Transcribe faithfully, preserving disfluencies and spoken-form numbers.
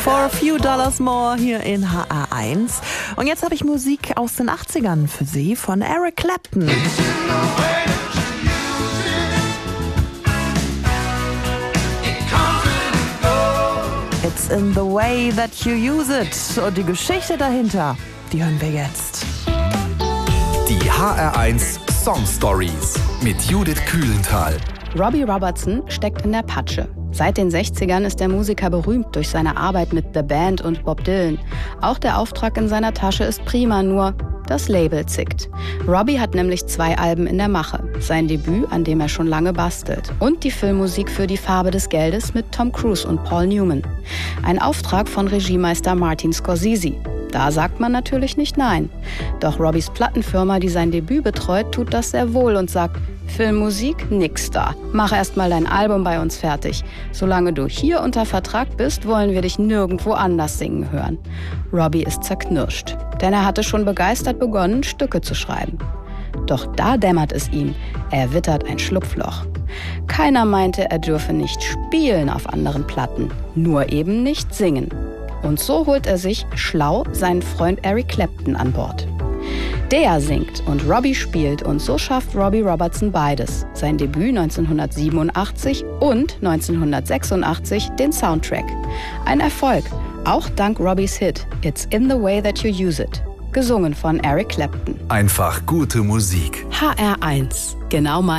For a few dollars more hier in H R eins. Und jetzt habe ich Musik aus den achtzigern für Sie von Eric Clapton. It's in the way that you use it. Und die Geschichte dahinter, die hören wir jetzt. Die H R eins Song Stories mit Judith Kühlenthal. Robbie Robertson steckt in der Patsche. Seit den sechzigern ist der Musiker berühmt durch seine Arbeit mit The Band und Bob Dylan. Auch der Auftrag in seiner Tasche ist prima, nur das Label zickt. Robbie hat nämlich zwei Alben in der Mache. Sein Debüt, an dem er schon lange bastelt. Und die Filmmusik für Die Farbe des Geldes mit Tom Cruise und Paul Newman. Ein Auftrag von Regiemeister Martin Scorsese. Da sagt man natürlich nicht nein. Doch Robbies Plattenfirma, die sein Debüt betreut, tut das sehr wohl und sagt: Filmmusik, nix da. Mach erst mal dein Album bei uns fertig. Solange du hier unter Vertrag bist, wollen wir dich nirgendwo anders singen hören. Robbie ist zerknirscht, denn er hatte schon begeistert begonnen, Stücke zu schreiben. Doch da dämmert es ihm, er wittert ein Schlupfloch. Keiner meinte, er dürfe nicht spielen auf anderen Platten, nur eben nicht singen. Und so holt er sich, schlau, seinen Freund Eric Clapton an Bord. Der singt und Robbie spielt und so schafft Robbie Robertson beides. Sein Debüt neunzehnhundertsiebenundachtzig und neunzehnhundertsechsundachtzig den Soundtrack. Ein Erfolg, auch dank Robbies Hit It's in the way that you use it, gesungen von Eric Clapton. Einfach gute Musik. H R eins, genau mein